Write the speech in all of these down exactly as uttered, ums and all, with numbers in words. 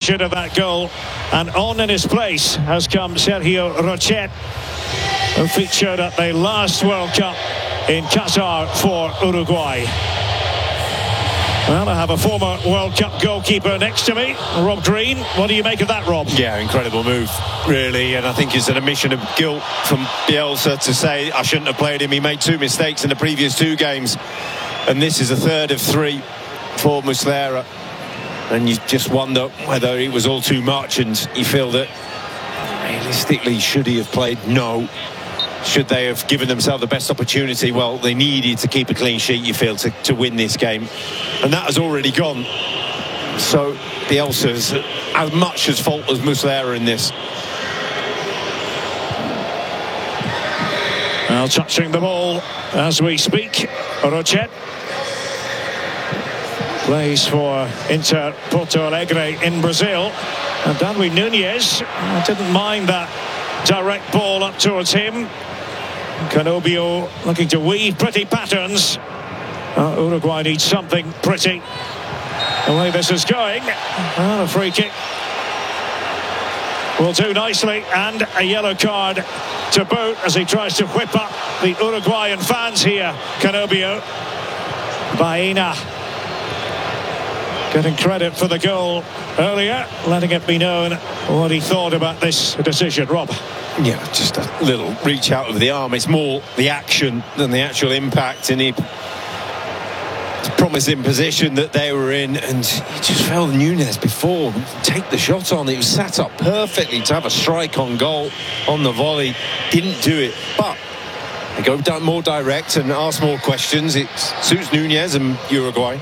celebration of that goal, and on in his place has come Sergio Rochet, who featured at the last World Cup in Qatar for Uruguay. Well, I have a former World Cup goalkeeper next to me, Rob Green. What do you make of that, Rob? Yeah, incredible move, really, and I think it's an admission of guilt from Bielsa to say, I shouldn't have played him. He made two mistakes in the previous two games, and this is a third of three for Muslera. And you just wonder whether it was all too much, and you feel that realistically, should he have played? No. Should they have given themselves the best opportunity? Well, they needed to keep a clean sheet, you feel, to, to win this game. And that has already gone. So Bielsa's as much as fault as Muslera in this. Now touching the ball as we speak, Rochet plays for Inter Porto Alegre in Brazil. And Darwin Núñez didn't mind that direct ball up towards him. Canobio looking to weave pretty patterns. Uh, Uruguay needs something pretty. The way this is going. Well, a free kick will do nicely, and a yellow card to boot as he tries to whip up the Uruguayan fans here. Canobio. Baena getting credit for the goal earlier, letting it be known what he thought about this decision. Rob? Yeah, just a little reach out of the arm. It's more the action than the actual impact, and he promising position that they were in, and he just felt Núñez before take the shot on. It was sat up perfectly to have a strike on goal on the volley. Didn't do it, but they go down more direct and ask more questions. It suits Núñez and Uruguay.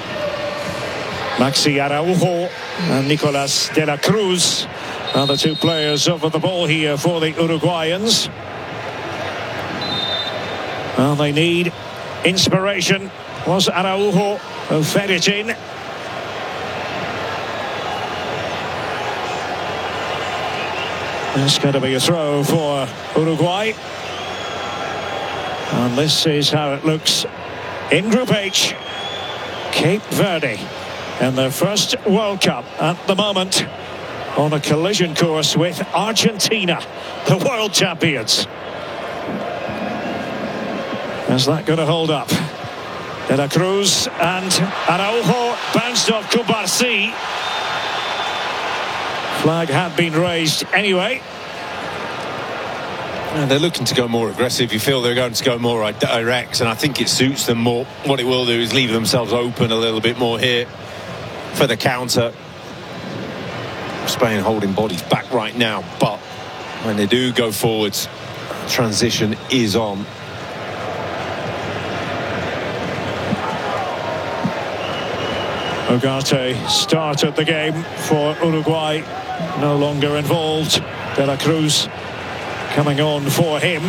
Maxi Araujo and Nicolas de la Cruz are the two players over the ball here for the Uruguayans. Well, they need inspiration. Was Araujo who fed it in. It's going to be a throw for Uruguay. And this is how it looks in Group H. Cape Verde in their first World Cup at the moment, on a collision course with Argentina, the world champions. Is that going to hold up? De la Cruz and Araujo bounced off Kubarsi. Flag had been raised anyway. And they're looking to go more aggressive. You feel they're going to go more direct, and I think it suits them more. What it will do is leave themselves open a little bit more here for the counter. Spain holding bodies back right now, but when they do go forwards, transition is on. Ugarte started the game for Uruguay, no longer involved. De la Cruz coming on for him.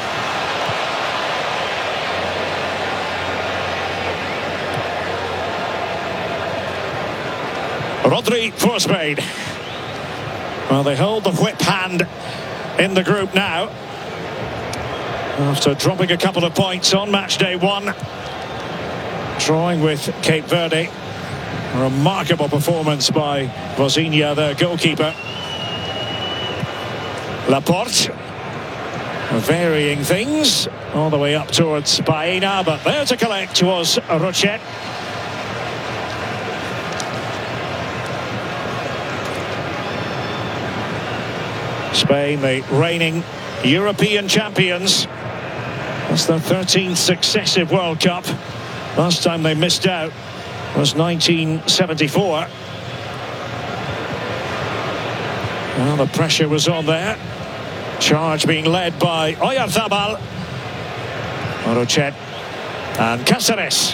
Rodri for Spain. Well, they hold the whip hand in the group now, after dropping a couple of points on match day one, drawing with Cape Verde. A remarkable performance by Vozinha, their goalkeeper. Laporte varying things all the way up towards Baena, but there to collect was Rochet. Spain, the reigning European champions. That's their thirteenth successive World Cup. Last time they missed out was nineteen seventy-four. Well, the pressure was on there. Charge being led by Oyarzabal, Rochet and Cáceres.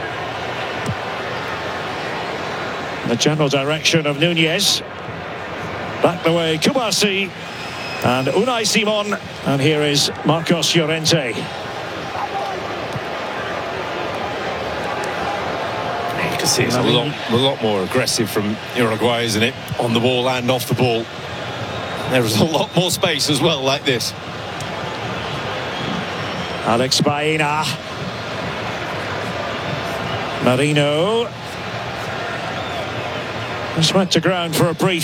The general direction of Núñez. Back the way Kubarsi and Unai Simon, and here is Marcos Llorente. You can see it's a lot, a lot more aggressive from Uruguay, isn't it? On the ball and off the ball. There is a lot more space as well, like this. Alex Baena. Marino. Just went to ground for a brief